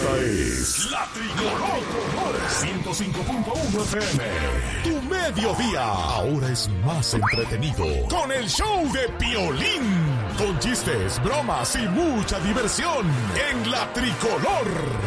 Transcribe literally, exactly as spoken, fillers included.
Esta es La Tricolor ciento cinco punto uno F M. Tu mediodía ahora es más entretenido con el show de Piolín. Con chistes, bromas y mucha diversión en La Tricolor.